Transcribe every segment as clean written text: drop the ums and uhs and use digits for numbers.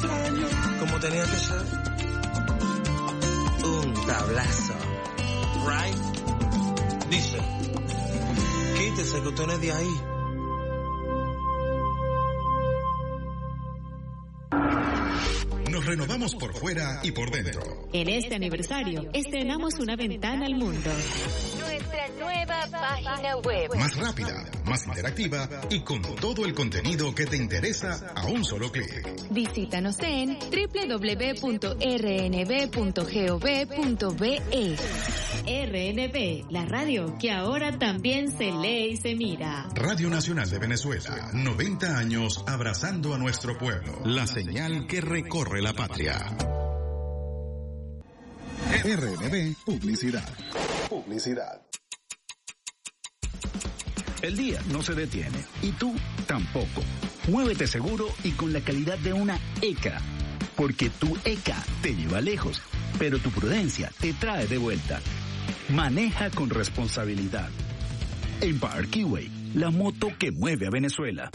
extraño, como tenía que ser. Un tablazo. Right? Dice, quítese que usted no es de ahí. Nos renovamos por fuera y por dentro. En este aniversario, estrenamos una ventana al mundo. Nuestra nueva página web. Más rápida, más interactiva y con todo el contenido que te interesa a un solo clic. Visítanos en www.rnb.gov.be. RNB, la radio que ahora también se lee y se mira. Radio Nacional de Venezuela, 90 años abrazando a nuestro pueblo. La señal que recorre la patria. RNB Publicidad. Publicidad. El día no se detiene y tú tampoco. Muévete seguro y con la calidad de una ECA. Porque tu ECA te lleva lejos, pero tu prudencia te trae de vuelta. Maneja con responsabilidad. Empire Keyway, la moto que mueve a Venezuela.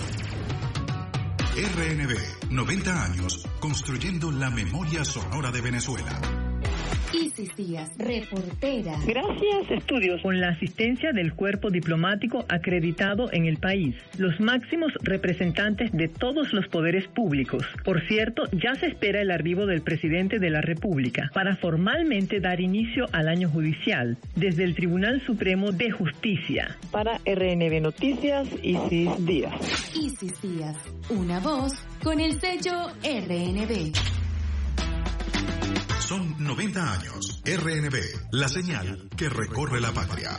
RNB, 90 años construyendo la memoria sonora de Venezuela. Isis Díaz, reportera. Gracias, estudios con la asistencia del cuerpo diplomático acreditado en el país, los máximos representantes de todos los poderes públicos. Por cierto, ya se espera el arribo del presidente de la República para formalmente dar inicio al año judicial desde el Tribunal Supremo de Justicia. Para RNB Noticias, Isis Díaz. Isis Díaz, una voz con el sello RNB. Son 90 años. RNB, la señal que recorre la patria.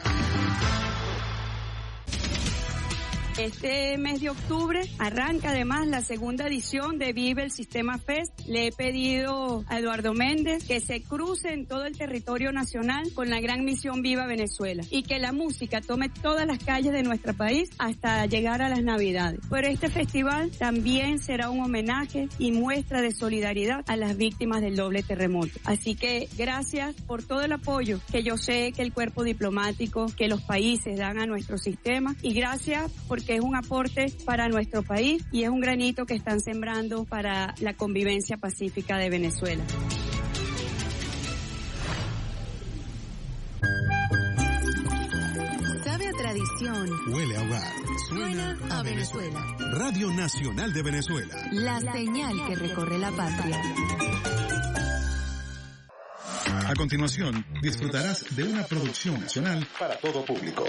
Este mes de octubre arranca además la segunda edición de Vive el Sistema Fest. Le he pedido a Eduardo Méndez que se cruce en todo el territorio nacional con la gran misión Viva Venezuela y que la música tome todas las calles de nuestro país hasta llegar a las Navidades. Pero este festival también será un homenaje y muestra de solidaridad a las víctimas del doble terremoto. Así que gracias por todo el apoyo que yo sé que el cuerpo diplomático, que los países dan a nuestro sistema, y gracias porque es un aporte para nuestro país y es un granito que están sembrando para la convivencia pacífica de Venezuela. Sabe a tradición. Huele a hogar. Suena a Venezuela. Radio Nacional de Venezuela. La señal que recorre la patria. A continuación, disfrutarás de una producción nacional para todo público.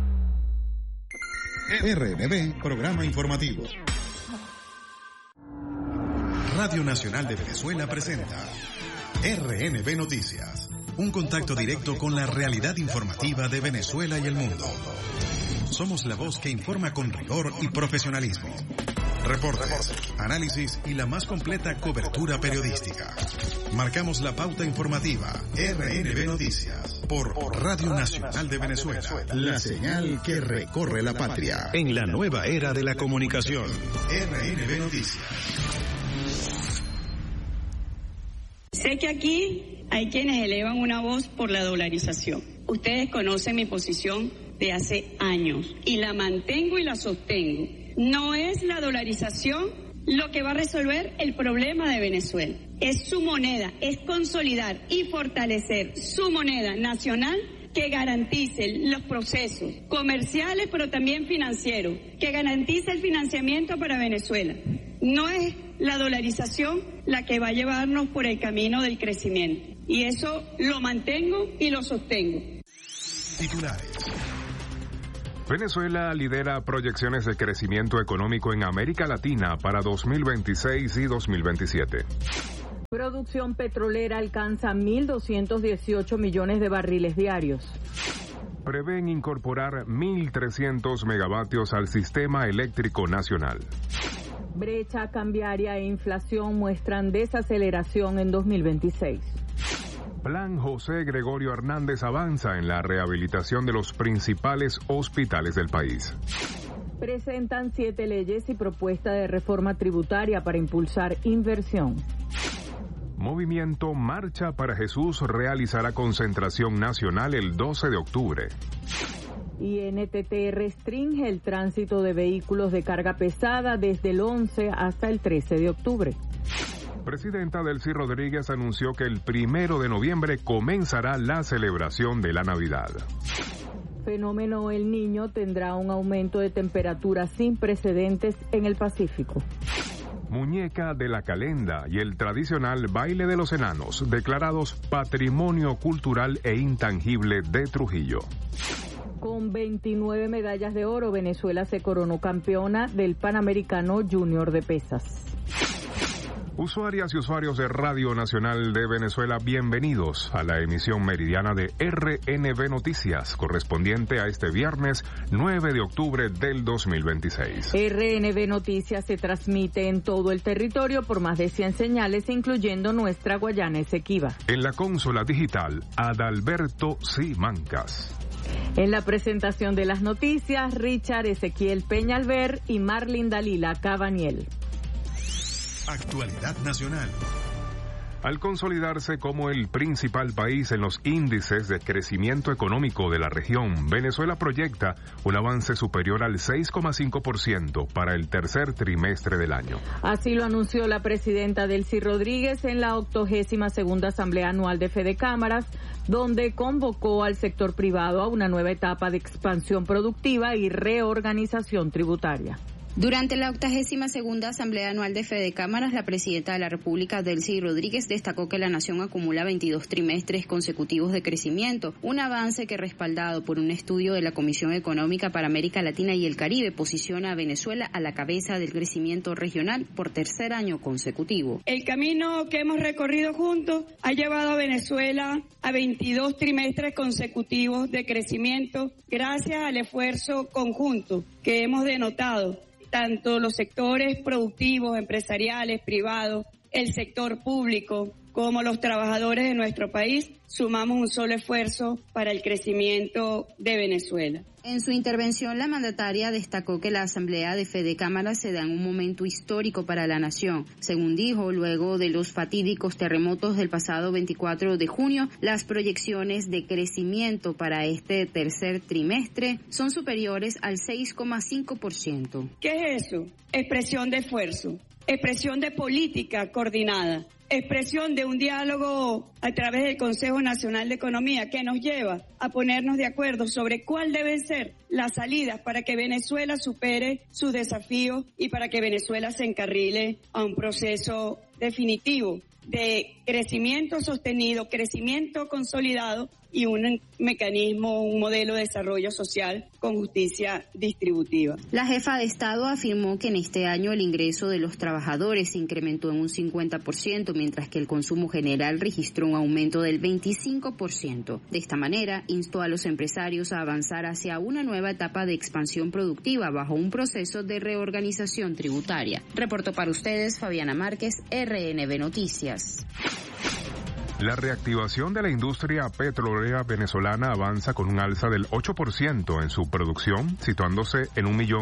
RNB, programa informativo. Radio Nacional de Venezuela presenta RNB Noticias, un contacto directo con la realidad informativa de Venezuela y el mundo. Somos la voz que informa con rigor y profesionalismo. Reportes, análisis y la más completa cobertura periodística. Marcamos la pauta informativa. RNB Noticias por Radio Nacional de Venezuela. La señal que recorre la patria. En la nueva era de la comunicación. RNB Noticias. Sé que aquí hay quienes elevan una voz por la dolarización. Ustedes conocen mi posición de hace años y la mantengo y la sostengo. No es la dolarización lo que va a resolver el problema de Venezuela. Es su moneda, es consolidar y fortalecer su moneda nacional que garantice los procesos comerciales pero también financieros, que garantice el financiamiento para Venezuela. No es la dolarización la que va a llevarnos por el camino del crecimiento. Y eso lo mantengo y lo sostengo. Titulares. Venezuela lidera proyecciones de crecimiento económico en América Latina para 2026 y 2027. Producción petrolera alcanza 1.218 millones de barriles diarios. Prevén incorporar 1.300 megavatios al sistema eléctrico nacional. Brecha cambiaria e inflación muestran desaceleración en 2026. Plan José Gregorio Hernández avanza en la rehabilitación de los principales hospitales del país. Presentan 7 leyes y propuesta de reforma tributaria para impulsar inversión. Movimiento Marcha para Jesús realizará concentración nacional el 12 de octubre. INTT restringe el tránsito de vehículos de carga pesada desde el 11 hasta el 13 de octubre. presidenta Delcy Rodríguez anunció que el 1 de noviembre comenzará la celebración de la Navidad. Fenómeno El Niño tendrá un aumento de temperatura sin precedentes en el Pacífico. Muñeca de la Calenda y el tradicional baile de los enanos, declarados Patrimonio Cultural e Intangible de Trujillo. Con 29 medallas de oro, Venezuela se coronó campeona del Panamericano Junior de Pesas. Usuarias y usuarios de Radio Nacional de Venezuela, bienvenidos a la emisión meridiana de RNB Noticias, correspondiente a este viernes 9 de octubre del 2026. RNB Noticias se transmite en todo el territorio por más de 100 señales, incluyendo nuestra Guayana Esequiba. En la consola digital, Adalberto Simancas. En la presentación de las noticias, Richard Ezequiel Peñalver y Marlin Dalila Cabaniel. Actualidad nacional. Al consolidarse como el principal país en los índices de crecimiento económico de la región, Venezuela proyecta un avance superior al 6,5% para el tercer trimestre del año. Así lo anunció la presidenta Delcy Rodríguez en la 82ª Asamblea Anual de Fedecámaras, donde convocó al sector privado a una nueva etapa de expansión productiva y reorganización tributaria. Durante la 82ª Asamblea Anual de Fedecámaras, la presidenta de la República, Delcy Rodríguez, destacó que la nación acumula 22 trimestres consecutivos de crecimiento, un avance que, respaldado por un estudio de la Comisión Económica para América Latina y el Caribe, posiciona a Venezuela a la cabeza del crecimiento regional por tercer año consecutivo. El camino que hemos recorrido juntos ha llevado a Venezuela a 22 trimestres consecutivos de crecimiento gracias al esfuerzo conjunto que hemos denotado tanto los sectores productivos, empresariales, privados, el sector público, como los trabajadores de nuestro país, sumamos un solo esfuerzo para el crecimiento de Venezuela. En su intervención, la mandataria destacó que la Asamblea de Fedecámaras se da en un momento histórico para la nación. Según dijo, luego de los fatídicos terremotos del pasado 24 de junio, las proyecciones de crecimiento para este tercer trimestre son superiores al 6,5%. ¿Qué es eso? Expresión de esfuerzo, expresión de política coordinada, expresión de un diálogo a través del Consejo Nacional de Economía que nos lleva a ponernos de acuerdo sobre cuál deben ser las salidas para que Venezuela supere sus desafíos y para que Venezuela se encarrile a un proceso definitivo de crecimiento sostenido, crecimiento consolidado y un mecanismo, un modelo de desarrollo social con justicia distributiva. La jefa de Estado afirmó que en este año el ingreso de los trabajadores se incrementó en un 50%, mientras que el consumo general registró un aumento del 25%. De esta manera, instó a los empresarios a avanzar hacia una nueva etapa de expansión productiva bajo un proceso de reorganización tributaria. Reportó para ustedes Fabiana Márquez, RNB Noticias. La reactivación de la industria petrolera venezolana avanza con un alza del 8% en su producción, situándose en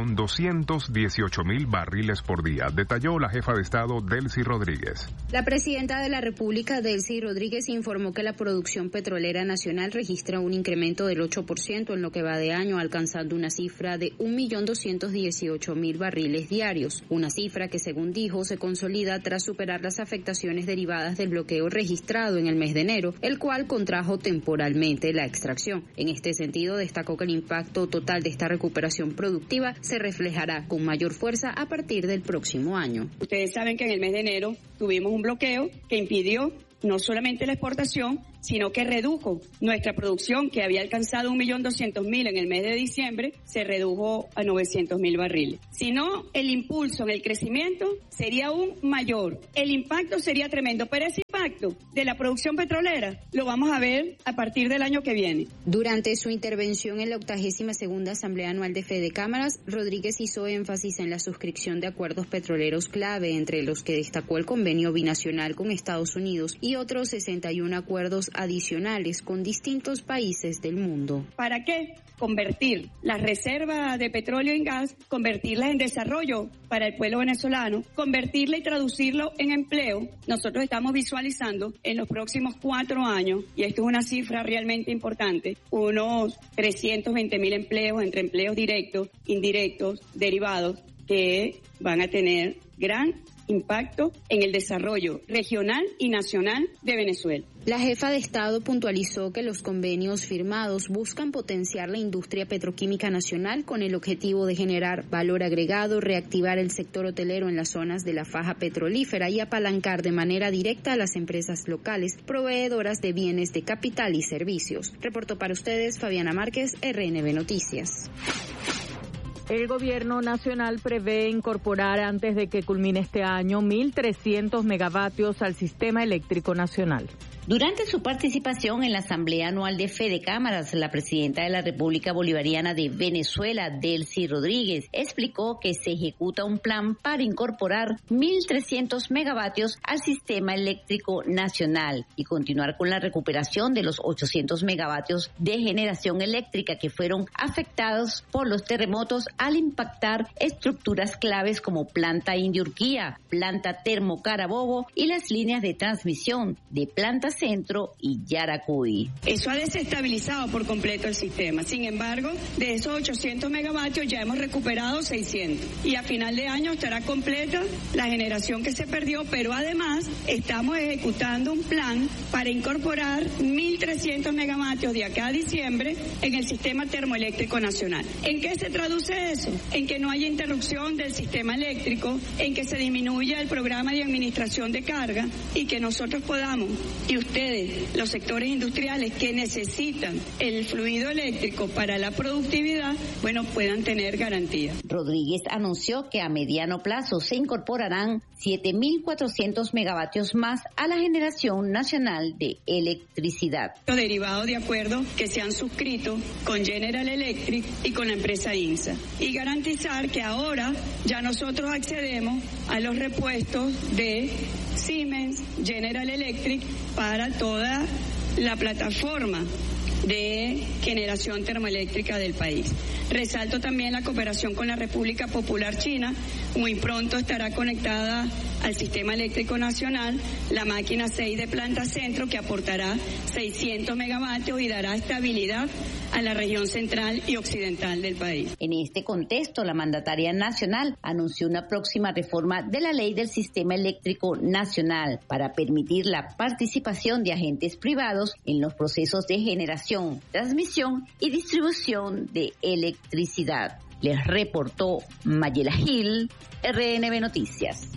1.218.000 barriles por día, detalló la jefa de Estado Delcy Rodríguez. La presidenta de la República, Delcy Rodríguez, informó que la producción petrolera nacional registra un incremento del 8% en lo que va de año, alcanzando una cifra de 1.218.000 barriles diarios, una cifra que, según dijo, se consolida tras superar las afectaciones derivadas del bloqueo registrado en el mes de enero, el cual contrajo temporalmente la extracción. En este sentido, destacó que el impacto total de esta recuperación productiva se reflejará con mayor fuerza a partir del próximo año. Ustedes saben que en el mes de enero tuvimos un bloqueo que impidió no solamente la exportación, sino que redujo nuestra producción, que había alcanzado 1.200.000 en el mes de diciembre, se redujo a 900.000 barriles. Si no, el impulso en el crecimiento sería aún mayor. El impacto sería tremendo, pero ese impacto de la producción petrolera lo vamos a ver a partir del año que viene. Durante su intervención en la 82ª Asamblea Anual de Fedecámaras, Rodríguez hizo énfasis en la suscripción de acuerdos petroleros clave, entre los que destacó el convenio binacional con Estados Unidos y otros 61 acuerdos adicionales con distintos países del mundo. ¿Para qué? Convertir las reservas de petróleo en gas, convertirlas en desarrollo para el pueblo venezolano, convertirla y traducirlo en empleo. Nosotros estamos visualizando en los próximos 4 años, y esto es una cifra realmente importante, unos 320.000 empleos entre empleos directos, indirectos, derivados, que van a tener gran impacto en el desarrollo regional y nacional de Venezuela. La jefa de Estado puntualizó que los convenios firmados buscan potenciar la industria petroquímica nacional con el objetivo de generar valor agregado, reactivar el sector hotelero en las zonas de la faja petrolífera y apalancar de manera directa a las empresas locales proveedoras de bienes de capital y servicios. Reportó para ustedes Fabiana Márquez, RNB Noticias. El gobierno nacional prevé incorporar antes de que culmine este año 1.300 megavatios al sistema eléctrico nacional. Durante su participación en la Asamblea Anual de Fedecámaras, la presidenta de la República Bolivariana de Venezuela, Delcy Rodríguez, explicó que se ejecuta un plan para incorporar 1.300 megavatios al sistema eléctrico nacional y continuar con la recuperación de los 800 megavatios de generación eléctrica que fueron afectados por los terremotos al impactar estructuras claves como planta India Urquía, planta Termo Carabobo y las líneas de transmisión de planta Centro y Yaracuy. Eso ha desestabilizado por completo el sistema. Sin embargo, de esos 800 megavatios ya hemos recuperado 600 y a final de año estará completa la generación que se perdió, pero además estamos ejecutando un plan para incorporar 1.300 megavatios de acá a diciembre en el sistema termoeléctrico nacional. ¿En qué se traduce eso? En que no haya interrupción del sistema eléctrico, en que se disminuya el programa de administración de carga y que nosotros podamos, y ustedes, los sectores industriales que necesitan el fluido eléctrico para la productividad, bueno, puedan tener garantía. Rodríguez anunció que a mediano plazo se incorporarán 7.400 megavatios más a la generación nacional de electricidad. Derivado de acuerdos que se han suscrito con General Electric y con la empresa INSA. Y garantizar que ahora ya nosotros accedemos a los repuestos de Siemens, General Electric para toda la plataforma de generación termoeléctrica del país. Resalto también la cooperación con la República Popular China. Muy pronto estará conectada al sistema eléctrico nacional la máquina 6 de planta Centro, que aportará 600 megavatios y dará estabilidad a la región central y occidental del país. En este contexto, la mandataria nacional anunció una próxima reforma de la ley del sistema eléctrico nacional para permitir la participación de agentes privados en los procesos de generación, transmisión y distribución de electricidad. Les reportó Mayela Gil, RNB Noticias.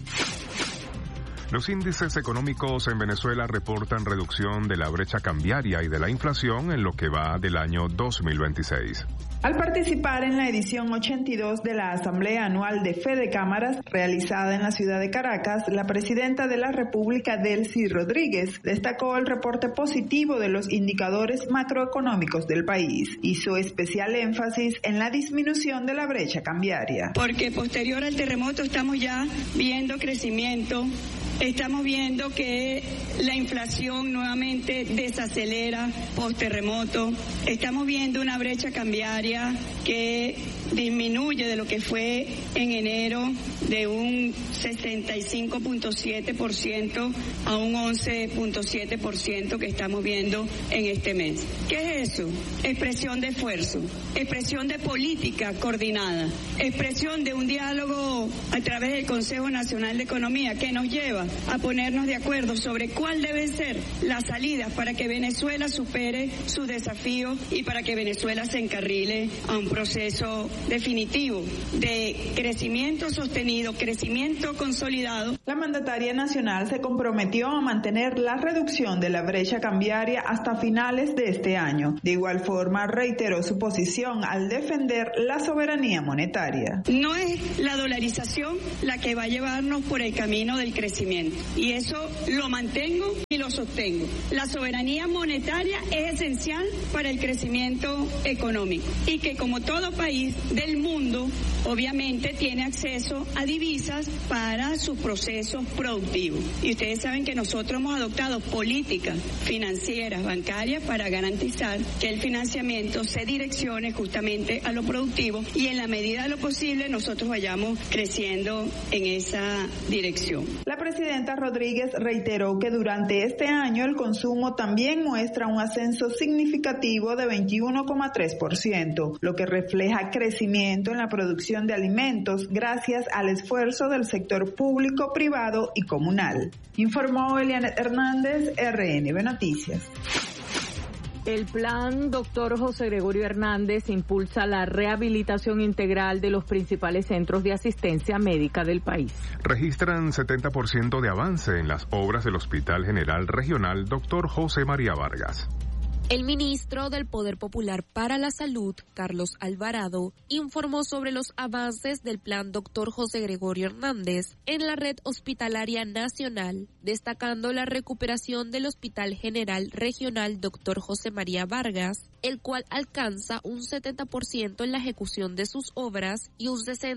Los índices económicos en Venezuela reportan reducción de la brecha cambiaria y de la inflación en lo que va del año 2026. Al participar en la edición 82 de la Asamblea Anual de Fedecámaras, realizada en la ciudad de Caracas, la presidenta de la República, Delcy Rodríguez, destacó el reporte positivo de los indicadores macroeconómicos del país. Hizo especial énfasis en la disminución de la brecha cambiaria. Porque posterior al terremoto estamos ya viendo crecimiento. Estamos viendo que la inflación nuevamente desacelera post-terremoto. Estamos viendo una brecha cambiaria que disminuye de lo que fue en enero de un 65.7% a un 11.7% que estamos viendo en este mes. ¿Qué es eso? Expresión de esfuerzo, expresión de política coordinada, expresión de un diálogo a través del Consejo Nacional de Economía que nos lleva a ponernos de acuerdo sobre cuál deben ser las salidas para que Venezuela supere sus desafíos y para que Venezuela se encarrile a un proceso definitivo de crecimiento sostenido, crecimiento consolidado. La mandataria nacional se comprometió a mantener la reducción de la brecha cambiaria hasta finales de este año. De igual forma, reiteró su posición al defender la soberanía monetaria. No es la dolarización la que va a llevarnos por el camino del crecimiento. Y eso lo mantengo y lo sostengo. La soberanía monetaria es esencial para el crecimiento económico y que como todo país del mundo, obviamente tiene acceso a divisas para sus procesos productivos. Y ustedes saben que nosotros hemos adoptado políticas financieras, bancarias, para garantizar que el financiamiento se direccione justamente a lo productivo y en la medida de lo posible nosotros vayamos creciendo en esa dirección. La presidenta Rodríguez reiteró que durante este año el consumo también muestra un ascenso significativo de 21,3%, lo que refleja crecimiento en la producción de alimentos gracias al esfuerzo del sector público, privado y comunal. Informó Elianet Hernández, RNB Noticias. El plan Dr. José Gregorio Hernández impulsa la rehabilitación integral de los principales centros de asistencia médica del país. Registran 70% de avance en las obras del Hospital General Regional Dr. José María Vargas. El ministro del Poder Popular para la Salud, Carlos Alvarado, informó sobre los avances del plan Dr. José Gregorio Hernández en la red hospitalaria nacional, destacando la recuperación del Hospital General Regional Dr. José María Vargas, el cual alcanza un 70% en la ejecución de sus obras y un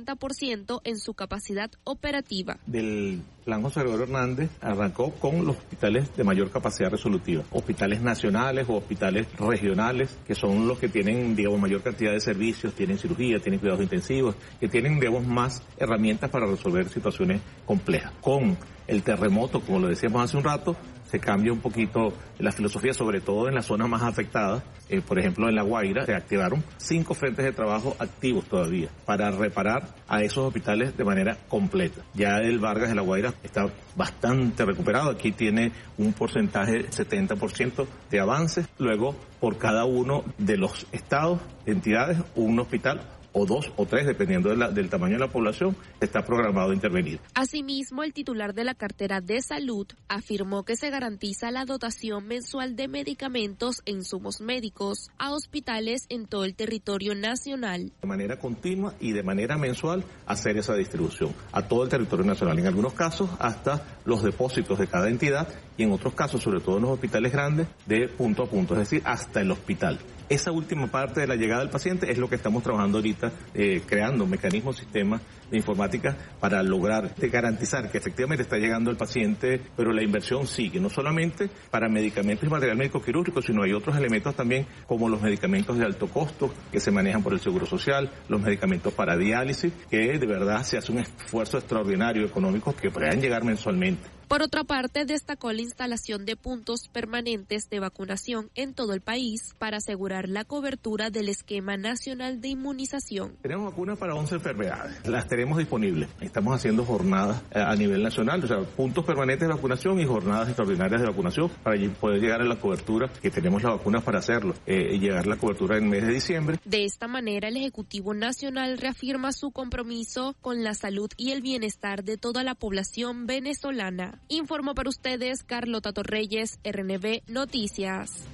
60% en su capacidad operativa. Del plan José Gregorio Hernández arrancó con los hospitales de mayor capacidad resolutiva, hospitales nacionales o hospitales regionales, que son los que tienen, digamos, mayor cantidad de servicios, tienen cirugía, tienen cuidados intensivos, que tienen, digamos, más herramientas para resolver situaciones complejas. Con el terremoto, como lo decíamos hace un rato, se cambia un poquito la filosofía, sobre todo en las zonas más afectadas. Por ejemplo, en La Guaira se activaron 5 frentes de trabajo activos todavía para reparar a esos hospitales de manera completa. Ya el Vargas de La Guaira está bastante recuperado. Aquí tiene un porcentaje 70% de avances. Luego, por cada uno de los estados, entidades, un hospital o 2 o 3, dependiendo del tamaño de la población, está programado a intervenir. Asimismo, el titular de la cartera de salud afirmó que se garantiza la dotación mensual de medicamentos e insumos médicos a hospitales en todo el territorio nacional. De manera continua y de manera mensual hacer esa distribución a todo el territorio nacional, en algunos casos hasta los depósitos de cada entidad y en otros casos, sobre todo en los hospitales grandes, de punto a punto, es decir, hasta el hospital. Esa última parte de la llegada del paciente es lo que estamos trabajando ahorita, creando mecanismos, sistemas de informática para lograr garantizar que efectivamente está llegando el paciente, pero la inversión sigue, no solamente para medicamentos y material médico quirúrgico, sino hay otros elementos también como los medicamentos de alto costo que se manejan por el Seguro Social, los medicamentos para diálisis, que de verdad se hace un esfuerzo extraordinario económico que puedan llegar mensualmente. Por otra parte, destacó la instalación de puntos permanentes de vacunación en todo el país para asegurar la cobertura del esquema nacional de inmunización. Tenemos vacunas para 11 enfermedades, las tenemos disponibles. Estamos haciendo jornadas a nivel nacional, o sea, puntos permanentes de vacunación y jornadas extraordinarias de vacunación para poder llegar a la cobertura, que tenemos las vacunas para hacerlo, y llegar a la cobertura en el mes de diciembre. De esta manera, el Ejecutivo Nacional reafirma su compromiso con la salud y el bienestar de toda la población venezolana. Informó para ustedes Carlota Torreyes, RNB Noticias.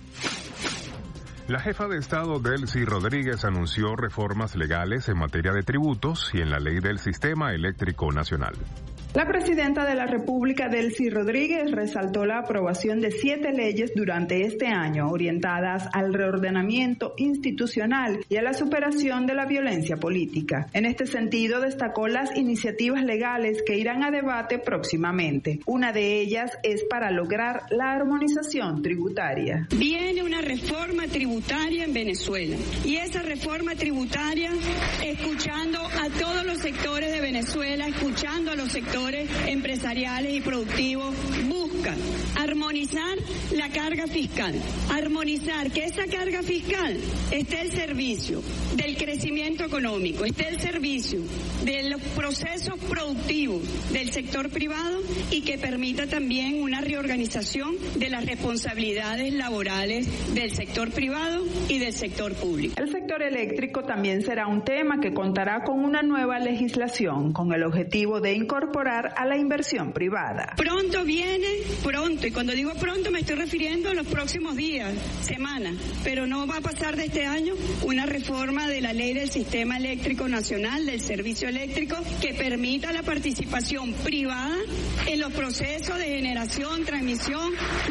La jefa de Estado Delcy Rodríguez anunció reformas legales en materia de tributos y en la ley del Sistema Eléctrico Nacional. La presidenta de la República, Delcy Rodríguez, resaltó la aprobación de 7 leyes durante este año orientadas al reordenamiento institucional y a la superación de la violencia política. En este sentido, destacó las iniciativas legales que irán a debate próximamente. Una de ellas es para lograr la armonización tributaria. Viene una reforma tributaria en Venezuela y esa reforma tributaria, escuchando a todos los sectores de Venezuela, escuchando a los sectores empresariales y productivos, busca armonizar la carga fiscal, armonizar que esa carga fiscal esté al servicio del crecimiento económico, esté al servicio de los procesos productivos del sector privado y que permita también una reorganización de las responsabilidades laborales del sector privado y del sector público. El sector eléctrico también será un tema que contará con una nueva legislación con el objetivo de incorporar a la inversión privada. Pronto viene, pronto, y cuando digo pronto me estoy refiriendo a los próximos días, semanas, pero no va a pasar de este año una reforma de la ley del Sistema Eléctrico Nacional, del servicio eléctrico, que permita la participación privada en los procesos de generación, transmisión